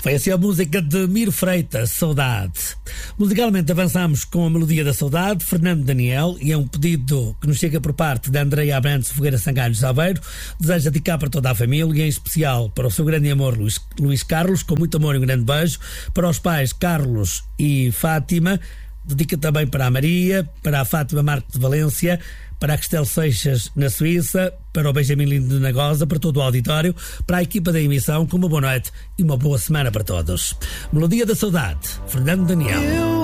Foi assim a música de Miro Freitas, Saudade. Musicalmente avançamos com a melodia da Saudade, Fernando Daniel, e é um pedido que nos chega por parte de Andreia Abrantes Fogueira Sangalhos Aveiro. Deseja dedicar para toda a família, e em especial para o seu grande amor Luís Carlos, com muito amor e um grande beijo. Para os pais Carlos e Fátima, dedica também para a Maria, para a Fátima Marques de Valência, para a Cristel Seixas na Suíça, para o Benjamin Lindo de Nagosa, para todo o auditório, para a equipa da emissão, com uma boa noite e uma boa semana para todos. Melodia da Saudade, Fernando Daniel.